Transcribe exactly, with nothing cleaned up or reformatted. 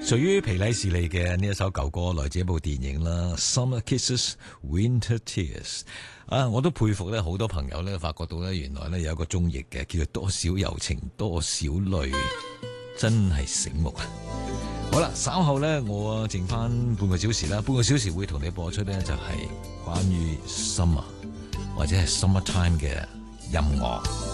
屬於皮禮士利嘅呢一首舊歌，來自一部電影啦，《Summer Kisses, Winter Tears》。啊，我都佩服咧，好多朋友咧發覺到咧，原來咧有一個中譯嘅，叫做多少柔情多少淚，真係醒目啊！好啦，稍後咧我剩翻半個小時啦，半個小時會同你播出咧就係關於 summer 或者係 summertime 嘅音樂。